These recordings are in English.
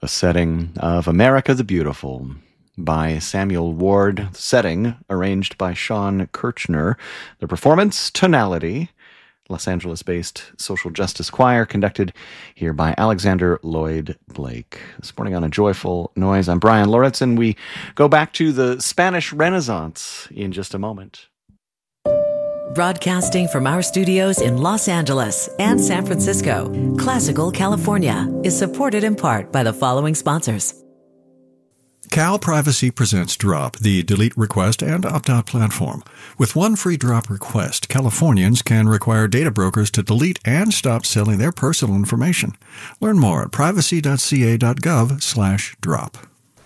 A setting of America the Beautiful by Samuel Ward. Setting arranged by Sean Kirchner. The performance, Tonality, Los Angeles-based social justice choir, conducted here by Alexander Lloyd Blake. This morning on A Joyful Noise, I'm Brian Lauritsen. We go back to the Spanish Renaissance in just a moment. Broadcasting from our studios in Los Angeles and San Francisco, Classical California is supported in part by the following sponsors. Cal Privacy presents Drop, the delete request and opt-out platform. With one free drop request, Californians can require data brokers to delete and stop selling their personal information. Learn more at privacy.ca.gov/drop.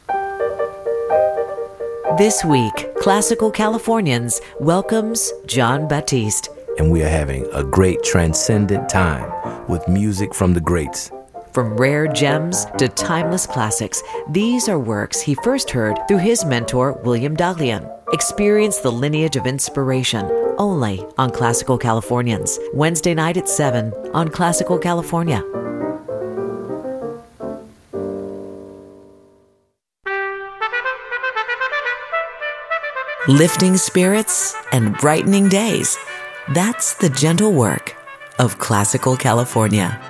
This week, Classical Californians welcomes Jon Batiste. And we are having a great transcendent time with music from the greats. From rare gems to timeless classics, these are works he first heard through his mentor, William Daglian. Experience the lineage of inspiration only on Classical Californians. Wednesday night at 7 on Classical California. Lifting spirits and brightening days. That's the gentle work of Classical California.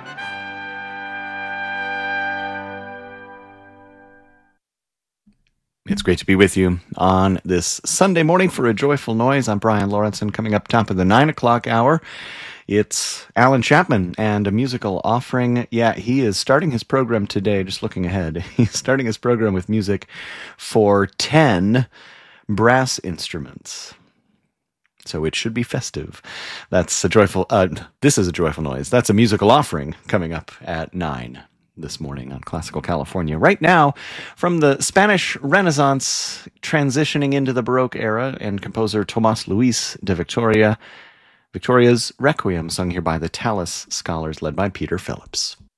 It's great to be with you on this Sunday morning for A Joyful Noise. I'm Brian Lauritsen. Coming up top of the 9 o'clock hour, it's Alan Chapman and a musical offering. Yeah, he is starting his program today, just looking ahead. He's starting his program with music for 10 brass instruments. So it should be festive. That's a joyful, this is A Joyful Noise. That's a musical offering coming up at 9 this morning on Classical California. Right now, from the Spanish Renaissance, transitioning into the Baroque era, and composer Tomás Luis de Victoria's Requiem, sung here by the Tallis Scholars, led by Peter Phillips.